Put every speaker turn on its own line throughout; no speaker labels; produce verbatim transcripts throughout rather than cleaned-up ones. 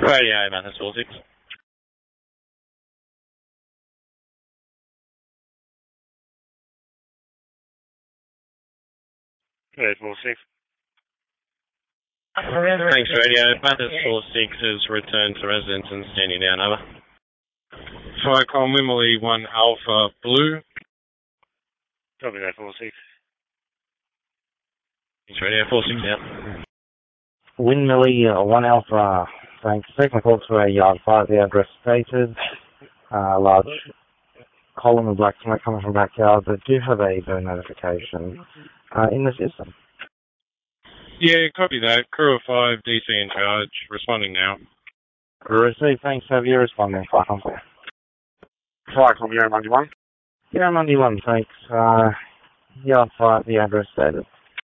Radio, Mantis four six. Radio four six. Thanks, Radio. Mantis four six has returned to residence and standing down, over.
Flycom Wimmerley one Alpha Blue.
Copy that, four six. Thanks, Radio four six out.
Windmilly uh, one Alpha, thanks. Second call to a yard five, the address stated. Uh, large column of black smoke coming from backyard, but do have a burn notification uh, in the system.
Yeah, copy that. Crew of five, D C in charge, responding now.
Receive, thanks. Have you responding? Flycom.
Flycom, Yarra Monday one.
Yarra Monday one, thanks. Uh, yard five, the address stated.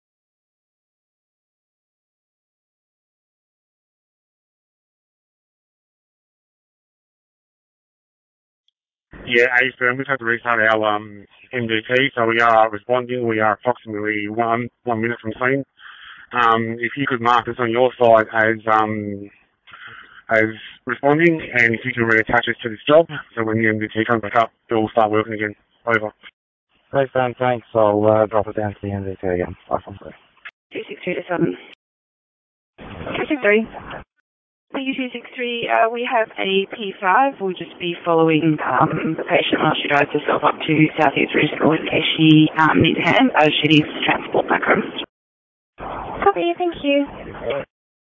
Yeah, Eastbourne, we've had to restart our um, M D T, so we are responding. We are approximately one one minute from scene. Um, if you could mark us on your side as um, as responding, and if you can reattach us to this job, so when the M D T comes back up, it will start working again. Over.
Great, Dan, thanks. I'll uh, drop it down to the M D T again.
two six three to seven. two six three. P two six three, uh, we have a P five. We'll just be following um, the patient while she drives herself up to Southeast Regional in case she um, needs a hand, as she needs transport back home.
Copy, thank you.